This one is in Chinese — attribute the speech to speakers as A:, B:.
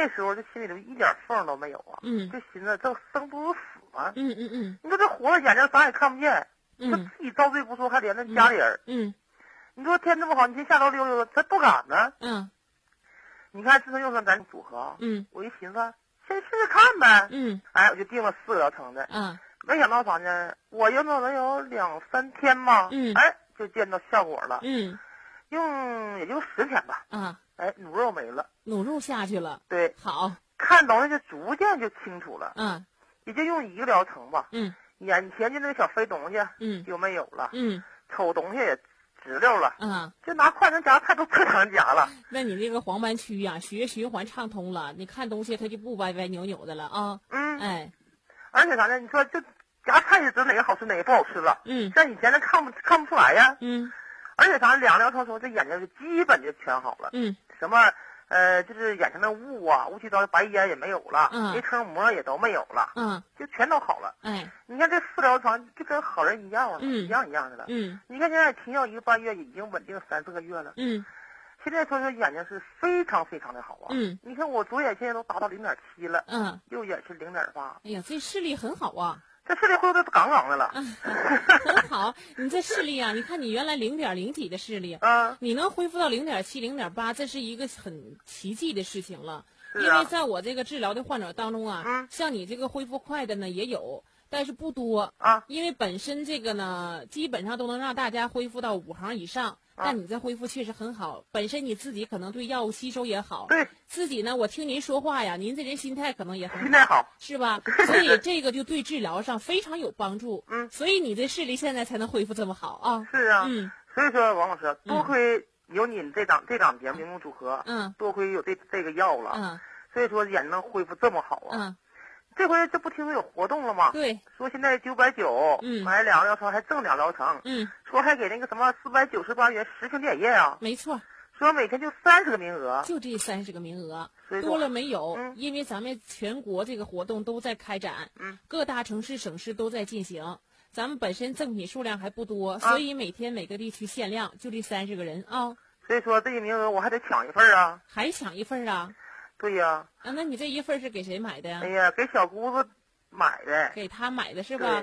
A: 那时候这心里头一点缝都没有啊，就寻思这生不如死嘛。你说这活着眼睛啥也看不见，他自己遭罪不说，还连着家里人。你说天这么好，你先下楼溜溜，他不敢呢。你看自从用上咱组合啊，我一寻思，先试试看呗。哎，我就定了4个疗程的。没想到啥呢？我用了能有2、3天吧。哎，就见到效果了。用也就10天吧。哎，努肉没了，
B: 努肉下去了。
A: 对，
B: 好，
A: 看东西就逐渐就清楚了。也就用1个疗程吧。眼前就那小飞东西，就没有了。瞅东西也直溜了。就拿筷子夹菜都正常夹了。
B: 那你这个黄斑区呀，血液循环畅通了，你看东西它就不歪歪扭扭的了啊。哎，
A: 而且啥呢？你说就夹菜就知道哪个好吃哪个不好吃了。像以前那看不出来呀。而且咱2个疗程时候，这眼睛就基本就全好了。什么就是眼睛的雾啊、乌七八糟白烟也没有了，没成膜也都没有了。就全都好了。你看这4疗程就跟好人一样了，一样的了。你看现在停药1个半月，已经稳定3、4个月了。现在说眼睛是非常非常的好啊。你看我左眼现在都达到0.7了。右眼是0.8。
B: 哎呀，这视力很好啊。
A: 这视力恢复的杠杠的了。
B: 很好，你这视力啊，你看你原来0.0几的视力，你能恢复到0.7、0.8，这是一个很奇迹的事情了。因为在我这个治疗的患者当中啊，像你这个恢复快的呢也有，但是不多
A: 啊。
B: 因为本身这个呢，基本上都能让大家恢复到5行以上。但你这恢复确实很好，本身你自己可能对药物吸收也好，
A: 对
B: 自己呢，我听您说话呀，您这人心态可能也很好，
A: 心态好
B: 是吧？所以这个就对治疗上非常有帮助。所以你这视力现在才能恢复这么好啊。
A: 是啊。所以说王老师，多亏有你这档节目组合，多亏有这个药了，所以说眼能恢复这么好啊。这回这不听说有活动了吗？
B: 对，
A: 说现在990，买2个疗程还赠2疗程，说还给那个什么498元10瓶点液啊。
B: 没错，
A: 说每天就30个名额，
B: 就这30个名额，
A: 多
B: 了没有？因为咱们全国这个活动都在开展，各大城市省市都在进行，咱们本身赠品数量还不多，所以每天每个地区限量，就这30个人啊。
A: 所以说这个名额我还得抢一份啊。
B: 还抢一份啊？
A: 对呀。
B: 那你这一份是给谁买的呀？
A: 哎呀，给小姑子买的。
B: 给她买的是吧？